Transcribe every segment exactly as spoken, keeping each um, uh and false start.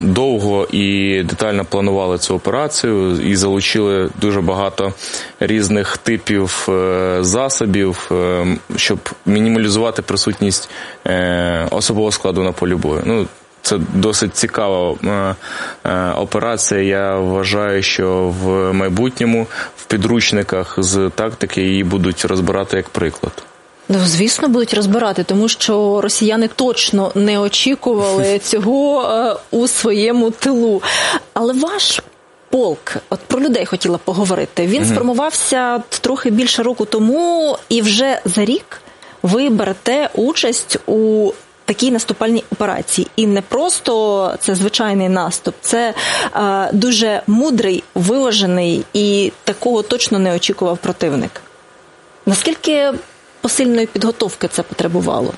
довго і детально планували цю операцію і залучили дуже багато різних типів засобів, щоб мінімалізувати присутність особового складу на полі бою. Ну, це досить цікава операція. Я вважаю, що в майбутньому в підручниках з тактики її будуть розбирати як приклад. Ну, звісно, будуть розбирати, тому що росіяни точно не очікували цього е, у своєму тилу. Але ваш полк, от про людей хотіла поговорити, він mm-hmm. сформувався трохи більше року тому, і вже за рік ви берете участь у такій наступальній операції. І не просто це звичайний наступ, це е, дуже мудрий, виважений, і такого точно не очікував противник. Наскільки посильної підготовки це потребувало?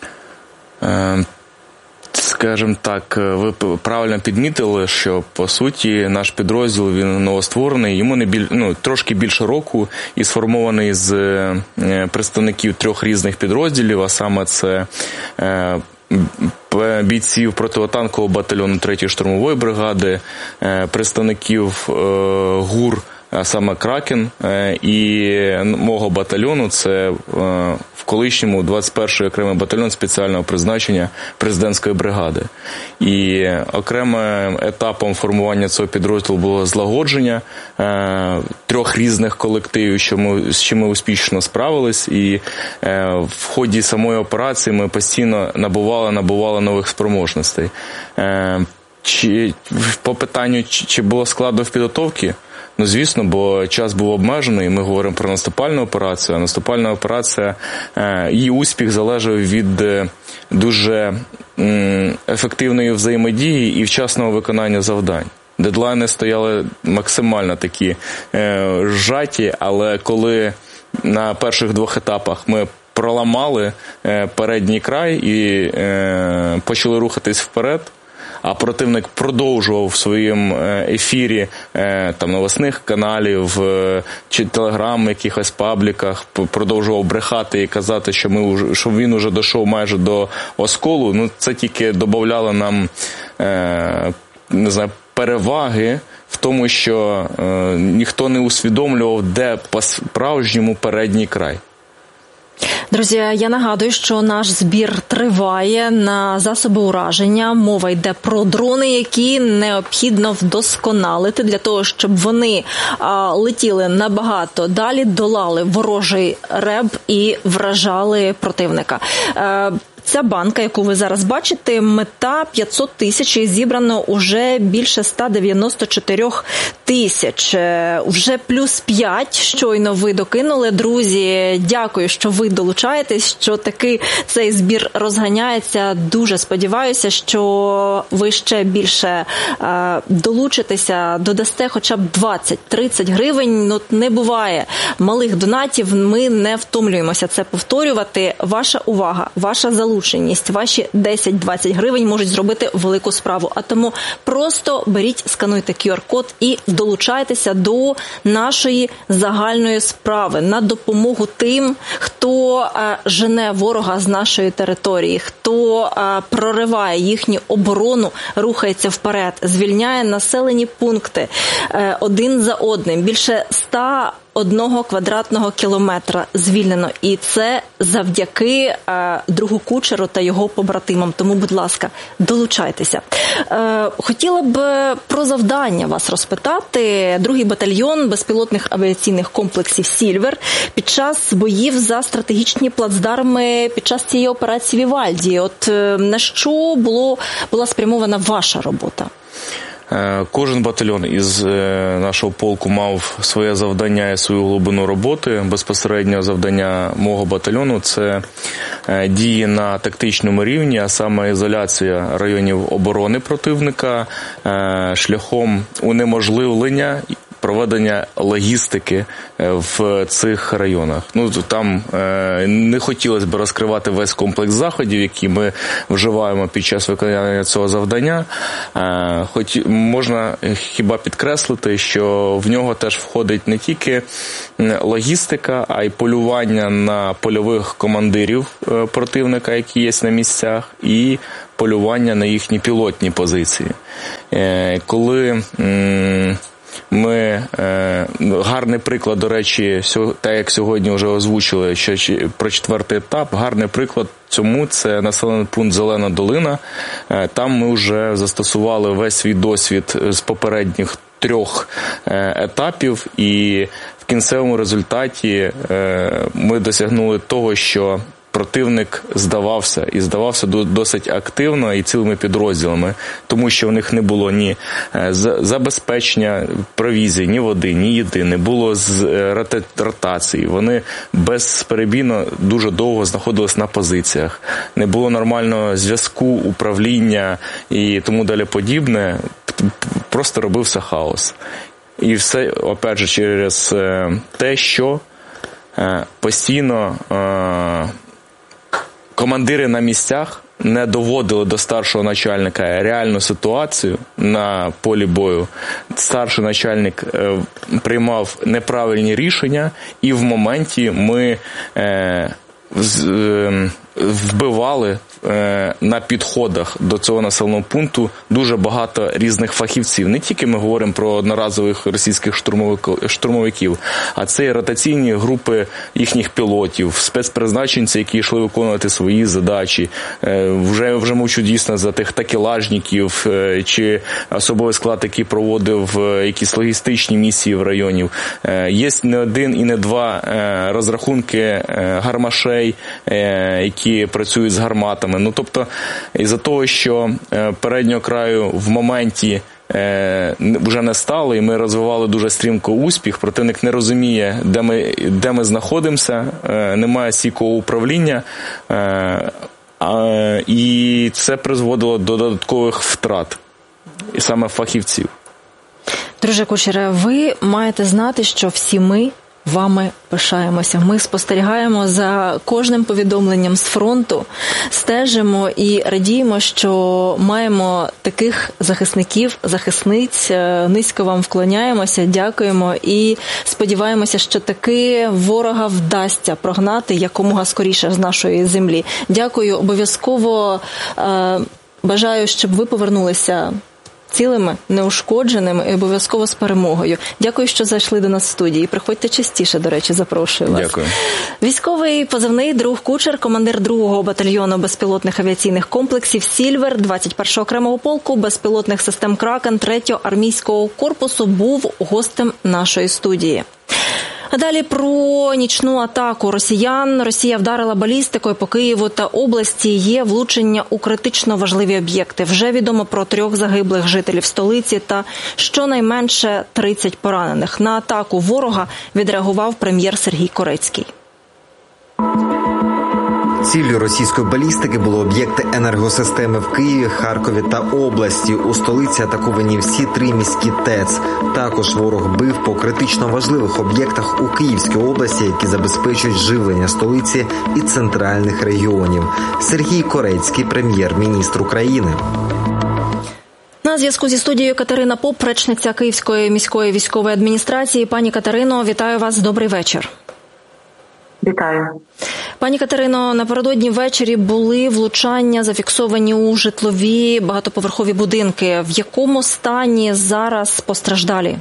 Е, скажімо так, ви правильно підмітили, що, по суті, наш підрозділ, він новостворений, йому не біль, ну, трошки більше року і сформований з е, представників трьох різних підрозділів, а саме це е, бійців протитанкового батальйону третьої штурмової бригади, е, представників е, ГУР, а саме Кракен, і мого батальйону, це в колишньому двадцять перший окремий батальйон спеціального призначення президентської бригади. І окремим етапом формування цього підрозділу було злагодження трьох різних колективів, що ми, з чим ми успішно справились, і в ході самої операції ми постійно набували, набували нових спроможностей. Чи, по питанню, чи було складно в підготовці? Ну, звісно, бо час був обмежений, ми говоримо про наступальну операцію, а наступальна операція, її успіх залежав від дуже ефективної взаємодії і вчасного виконання завдань. Дедлайни стояли максимально такі зжаті, але коли на перших двох етапах ми проламали передній край і почали рухатись вперед, а противник продовжував в своєму ефірі там новосних каналів чи телеграм, якихось пабліках, продовжував брехати і казати, що ми що він уже дійшов майже до осколу. Ну, це тільки додавало нам не знаю, переваги в тому, що ніхто не усвідомлював, де по-справжньому передній край. Друзі, я нагадую, що наш збір триває на засоби ураження. Мова йде про дрони, які необхідно вдосконалити для того, щоб вони а, летіли набагато далі, долали ворожий реб і вражали противника. А, Ця банка, яку ви зараз бачите, мета п'ятсот тисяч, і зібрано уже більше сто дев'яносто чотири тисяч. Вже плюс п'ять щойно ви докинули. Друзі, дякую, що ви долучаєтесь, що таки цей збір розганяється. Дуже сподіваюся, що ви ще більше е, долучитеся, додасте хоча б двадцять-тридцять гривень. Ну, не буває малих донатів, ми не втомлюємося це повторювати. Ваша увага, ваша залученість, ваші десять-двадцять гривень можуть зробити велику справу. А тому просто беріть, скануйте ку ар код і долучайтеся до нашої загальної справи на допомогу тим, хто а, жене ворога з нашої території, хто а, прориває їхню оборону, рухається вперед, звільняє населені пункти а, один за одним. Більше ста одного квадратного кілометра звільнено. І це завдяки е, другу Кучеру та його побратимам. Тому, будь ласка, долучайтеся. Е, хотіла б про завдання вас розпитати. Другий батальйон безпілотних авіаційних комплексів «Сільвер» під час боїв за стратегічні плацдарми під час цієї операції «Вівальді». От е, на що було, була спрямована ваша робота? Кожен батальйон із нашого полку мав своє завдання і свою глибину роботи. Безпосередньо завдання мого батальйону – це дії на тактичному рівні, а саме ізоляція районів оборони противника шляхом унеможливлення проведення логістики в цих районах. Ну, там не хотілося б розкривати весь комплекс заходів, які ми вживаємо під час виконання цього завдання. Хоч можна хіба підкреслити, що в нього теж входить не тільки логістика, а й полювання на польових командирів противника, які є на місцях, і полювання на їхні пілотні позиції. Коли ми, гарний приклад, до речі, так як сьогодні вже озвучили, що про четвертий етап, гарний приклад цьому це населений пункт Зелена Долина. Там ми вже застосували весь свій досвід з попередніх трьох етапів, і в кінцевому результаті ми досягнули того, що противник здавався, і здавався досить активно і цілими підрозділами, тому що у них не було ні забезпечення провізії, ні води, ні їди, не було ротації. Вони безперебійно дуже довго знаходились на позиціях. Не було нормального зв'язку, управління і тому далі подібне. Просто робився хаос. І все, опять же, через те, що постійно командири на місцях не доводили до старшого начальника реальну ситуацію на полі бою. Старший начальник приймав неправильні рішення, і в моменті ми вбивали на підходах до цього населеного пункту дуже багато різних фахівців. Не тільки ми говоримо про одноразових російських штурмовиків, а це і ротаційні групи їхніх пілотів, спецпризначенці, які йшли виконувати свої задачі. Вже, вже мовчу дійсно за тих такелажників чи особовий склад, який проводив якісь логістичні місії в районі. Є не один і не два розрахунки гармашей, які працюють з гарматами. Ну, тобто, із-за того, що переднього краю в моменті вже не стало, і ми розвивали дуже стрімко успіх, противник не розуміє, де ми, де ми знаходимося, немає стійкого управління, і це призводило до додаткових втрат, і саме фахівців. Друже Кучере, ви маєте знати, що всі ми вами пишаємося. Ми спостерігаємо за кожним повідомленням з фронту, стежимо і радіємо, що маємо таких захисників, захисниць. Низько вам вклоняємося, дякуємо і сподіваємося, що таки ворога вдасться прогнати якомога скоріше з нашої землі. Дякую, обов'язково е, бажаю, щоб ви повернулися цілими, неушкодженими і обов'язково з перемогою. Дякую, що зайшли до нас в студії. Приходьте частіше, до речі, запрошую вас. Дякую. Військовий позивний Друг Кучер, командир другого батальйону безпілотних авіаційних комплексів «Сільвер» двадцять першого окремого полку безпілотних систем «Кракен» третього армійського корпусу був гостем нашої студії. А далі про нічну атаку росіян. Росія вдарила балістикою по Києву та області. Є влучення у критично важливі об'єкти. Вже відомо про трьох загиблих жителів столиці та щонайменше тридцять поранених. На атаку ворога відреагував прем'єр Сергій Корецький. Ціллю російської балістики були об'єкти енергосистеми в Києві, Харкові та області. У столиці атаковані всі три міські ТЕЦ. Також ворог бив по критично важливих об'єктах у Київській області, які забезпечують живлення столиці і центральних регіонів. Сергій Корецький, прем'єр-міністр України. На зв'язку зі студією Катерина Поп, речниця Київської міської військової адміністрації. Пані Катерино, вітаю вас. Добрий вечір. Вітаю. Пані Катерино, напередодні ввечері були влучання зафіксовані у житлові багатоповерхові будинки. В якому стані зараз постраждалі?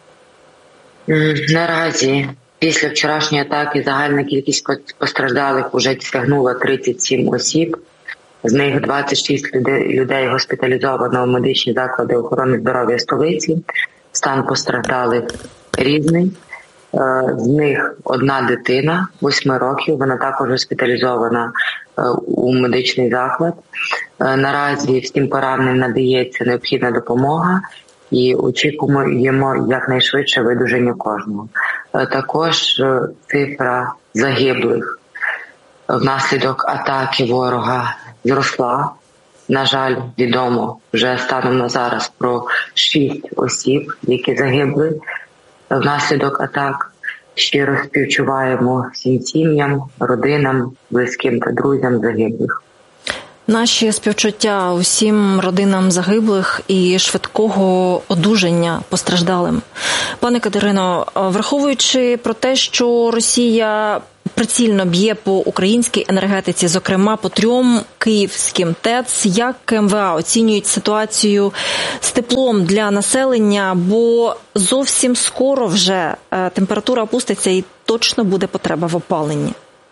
Наразі, після вчорашньої атаки, загальна кількість постраждалих вже сягнула тридцять сім осіб. З них двадцять шість людей госпіталізовано в медичні заклади охорони здоров'я столиці. Стан постраждалих різний. З них одна дитина, восьми років, вона також госпіталізована у медичний заклад. Наразі всім пораненим надається необхідна допомога і очікуємо якнайшвидше видуження кожного. Також цифра загиблих внаслідок атаки ворога зросла. На жаль, відомо вже станом на зараз про шість осіб, які загибли. внаслідок атак. Щиро співчуваємо всім сім'ям, родинам, близьким та друзям загиблих. Наші співчуття усім родинам загиблих і швидкого одужання постраждалим. Пане Катерино, враховуючи про те, що Росія прицільно б'є по українській енергетиці, зокрема по трьом київським ТЕЦ, як МВА оцінюють ситуацію з теплом для населення, бо зовсім скоро вже температура опуститься і точно буде потреба в опаленні?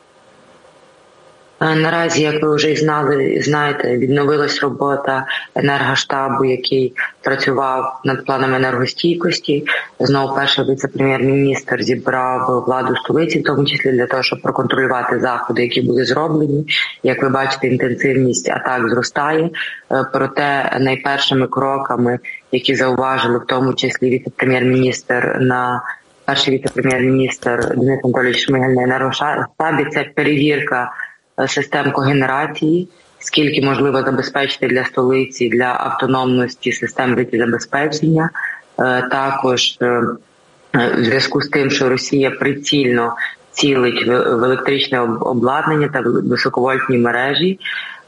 Наразі, як ви вже знали, знаєте, відновилась робота енергоштабу, який працював над планом енергостійкості. Знову перший віце-прем'єр-міністр зібрав владу столиці, в тому числі для того, щоб проконтролювати заходи, які були зроблені. Як ви бачите, інтенсивність атак зростає. Проте найпершими кроками, які зауважили, в тому числі віце-прем'єр-міністр на перший віце-прем'єр-міністр Денис Анатолійович Шмигаль на енергоштабі, це перевірка систем когенерації, скільки можливо забезпечити для столиці, для автономності систем життєзабезпечення. Також в зв'язку з тим, що Росія прицільно цілить в електричне обладнання та високовольтні мережі,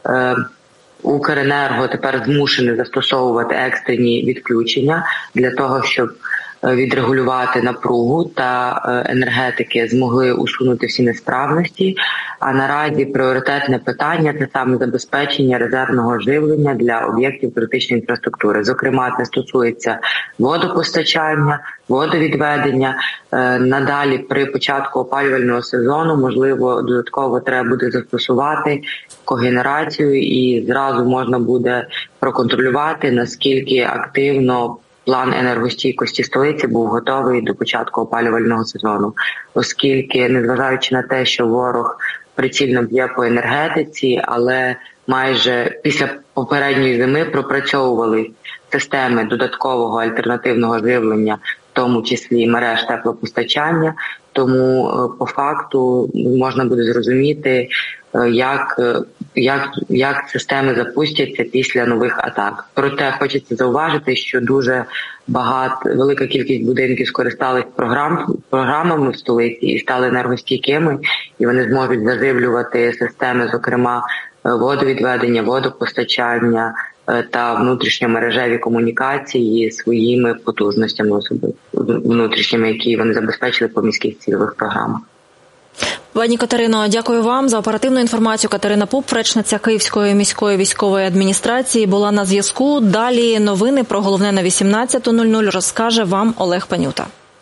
Укренерго тепер змушений застосовувати екстрені відключення для того, щоб відрегулювати напругу та енергетики змогли усунути всі несправності. А наразі пріоритетне питання – це саме забезпечення резервного живлення для об'єктів критичної інфраструктури. Зокрема, це стосується водопостачання, водовідведення. Надалі при початку опалювального сезону, можливо, додатково треба буде застосувати когенерацію і зразу можна буде проконтролювати, наскільки активно план енергостійкості столиці був готовий до початку опалювального сезону, оскільки, незважаючи на те, що ворог прицільно б'є по енергетиці, але майже після попередньої зими пропрацьовували системи додаткового альтернативного живлення, в тому числі мереж теплопостачання, тому по факту можна буде зрозуміти, як, як, як системи запустяться після нових атак. Проте хочеться зауважити, що дуже багато, велика кількість будинків скористались програм, програмами в столиці і стали енергостійкими, і вони зможуть заживлювати системи, зокрема водовідведення, водопостачання та внутрішньомережеві комунікації своїми потужностями внутрішніми, які вони забезпечили по міських цільових програмах. Пані Катерино, дякую вам за оперативну інформацію. Катерина Поп, речниця Київської міської військової адміністрації, була на зв'язку. Далі новини про головне на вісімнадцята нуль нуль розкаже вам Олег Панюта.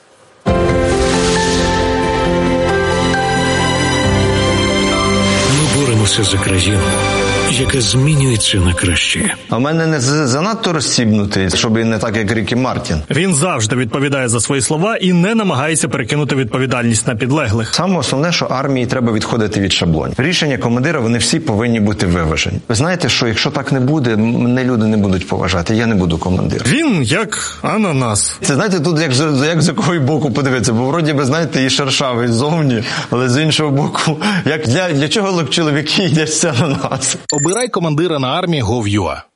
Ми боремося за країну, яка змінюється на краще. А в мене не занадто розсібнутий, щоб не так, як Рікі Мартін. Він завжди відповідає за свої слова і не намагається перекинути відповідальність на підлеглих. Саме основне, що армії треба відходити від шаблонів. Рішення командира, вони всі повинні бути виважені. Ви знаєте, що якщо так не буде, мене люди не будуть поважати, я не буду командиром. Він як ананас. Це, знаєте, тут як, як з якого боку подивитися, бо вроді би, знаєте, і шершавий ззовні, але з іншого боку, як для, для чого чоловіки їдять на нас? Обирай командира на армії точка гов точка ю а.